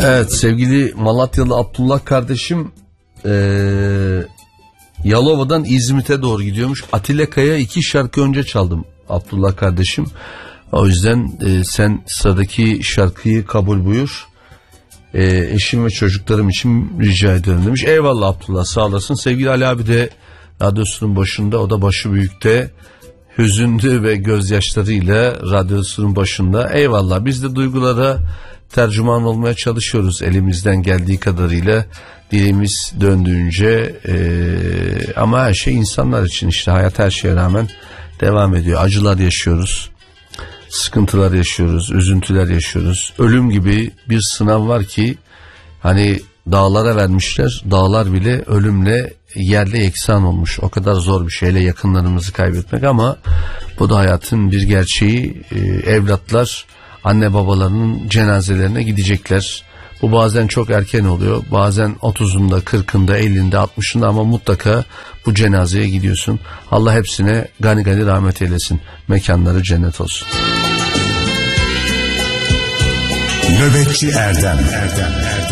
Evet, sevgili Malatyalı Abdullah kardeşim Yalova'dan İzmit'e doğru gidiyormuş. Atilla Kaya 2 şarkı önce çaldım Abdullah kardeşim. O yüzden sen sıradaki şarkıyı kabul buyur. Eşim ve çocuklarım için rica ediyorum demiş. Eyvallah Abdullah, sağ olasın. Sevgili Ali abi de radyosunun başında, o da başı büyükte, hüzünlü ve gözyaşlarıyla radyosunun başında. Eyvallah, biz de duygulara tercüman olmaya çalışıyoruz elimizden geldiği kadarıyla, dilimiz döndüğünce, ama her şey insanlar için, işte hayat her şeye rağmen devam ediyor. Acılar yaşıyoruz, sıkıntılar yaşıyoruz, üzüntüler yaşıyoruz. Ölüm gibi bir sınav var ki hani dağlara vermişler, dağlar bile ölümle yerle yeksan olmuş. O kadar zor bir şeyle yakınlarımızı kaybetmek, ama bu da hayatın bir gerçeği. Evlatlar anne babalarının cenazelerine gidecekler. Bu bazen çok erken oluyor, bazen 30'unda, 40'ında, 50'inde, 60'ında, ama mutlaka bu cenazeye gidiyorsun. Allah hepsine gani gani rahmet eylesin. Mekanları cennet olsun. Nöbetçi Erdem.